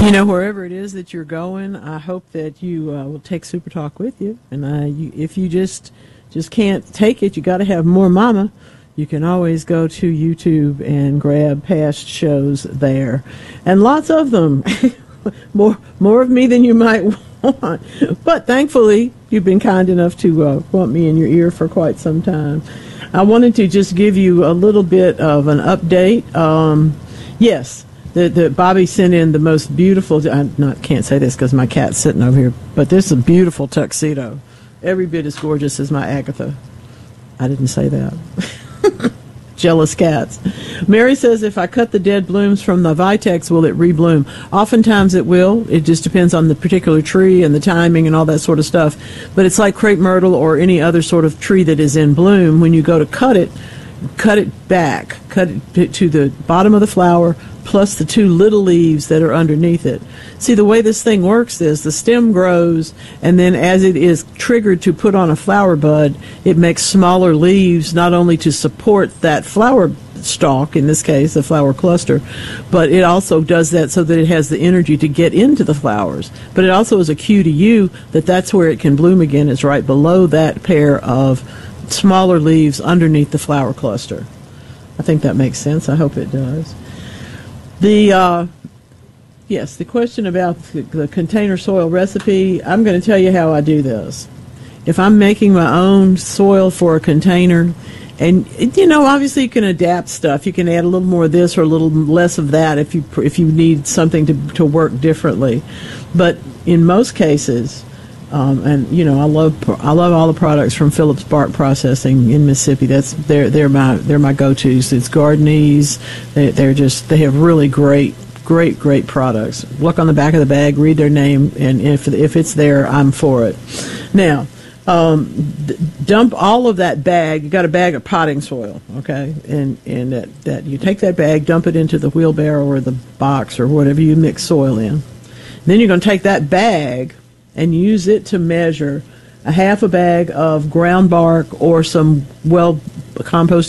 Wherever it is that you're going, I hope that you will take Super Talk with you. And if you just can't take it, you got to have more mama. You can always go to YouTube and grab past shows there, and lots of them. more of me than you might want. But thankfully, you've been kind enough to want me in your ear for quite some time. I wanted to just give you a little bit of an update. Yes. The Bobby sent in the most beautiful. Can't say this because my cat's sitting over here, but this is a beautiful tuxedo, every bit as gorgeous as my Agatha. I didn't say that. Jealous cats. Mary says, if I cut the dead blooms from the Vitex, will it rebloom? Oftentimes it will. It just depends on the particular tree and the timing and all that sort of stuff. But it's like crepe myrtle or any other sort of tree that is in bloom. When you go to cut it back. Cut it to the bottom of the flower, plus the two little leaves that are underneath it. See, the way this thing works is the stem grows, and then as it is triggered to put on a flower bud, it makes smaller leaves, not only to support that flower stalk, in this case, the flower cluster, but it also does that so that it has the energy to get into the flowers. But it also is a cue to you that that's where it can bloom again, is right below that pair of smaller leaves underneath the flower cluster. I think that makes sense. I hope it does. The question about the container soil recipe, I'm going to tell you how I do this. If I'm making my own soil for a container, and obviously you can adapt stuff. You can add a little more of this or a little less of that if you need something to work differently. But in most cases, I love all the products from Phillips Bark Processing in Mississippi. They're my go-tos. It's Gardenese. They have really great products. Look on the back of the bag, read their name, and if it's there, I'm for it. Now, dump all of that bag. You got a bag of potting soil, okay? And that you take that bag, dump it into the wheelbarrow or the box or whatever you mix soil in. And then you're going to take that bag and use it to measure a half a bag of ground bark or some composted